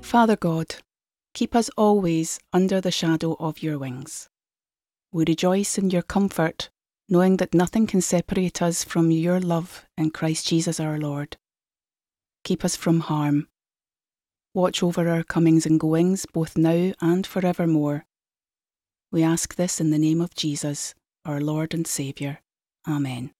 Father God, keep us always under the shadow of your wings. We rejoice in your comfort, knowing that nothing can separate us from your love in Christ Jesus our Lord. Keep us from harm. Watch over our comings and goings, both now and forevermore. We ask this in the name of Jesus, our Lord and Saviour. Amen.